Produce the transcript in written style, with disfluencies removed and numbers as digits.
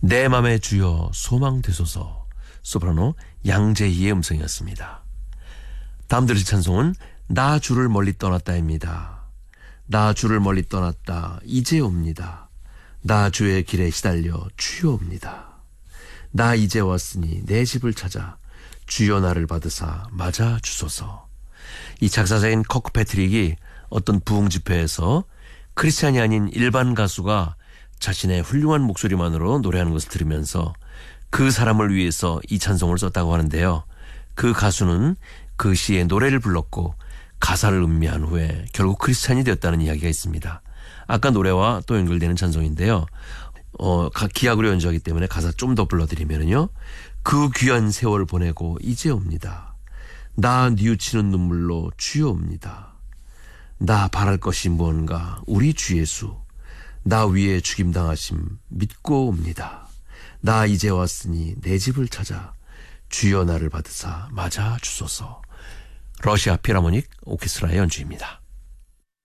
내 맘의 주여 소망 되소서. 소프라노 양재희의 음성이었습니다. 다음 들으실 찬송은 나 주를 멀리 떠났다입니다. 나 주를 멀리 떠났다 이제 옵니다. 나 주의 길에 시달려 주여 옵니다. 나 이제 왔으니 내 집을 찾아 주여 나를 받으사 맞아 주소서. 이 작사자인 커크 패트릭이 어떤 부흥 집회에서 크리스찬이 아닌 일반 가수가 자신의 훌륭한 목소리만으로 노래하는 것을 들으면서 그 사람을 위해서 이 찬송을 썼다고 하는데요. 그 가수는 그 시에 노래를 불렀고 가사를 음미한 후에 결국 크리스찬이 되었다는 이야기가 있습니다. 아까 노래와 또 연결되는 찬송인데요. 기악으로 연주하기 때문에 가사 좀 더 불러드리면요. 그 귀한 세월 보내고 이제 옵니다. 나 뉘우치는 눈물로 주여 옵니다. 나 바랄 것이 무언가 우리 주 예수. 나 위에 죽임당하심 믿고 옵니다. 나 이제 왔으니 내 집을 찾아 주여 나를 받으사 맞아 주소서. 러시아 필하모닉 오케스트라의 연주입니다.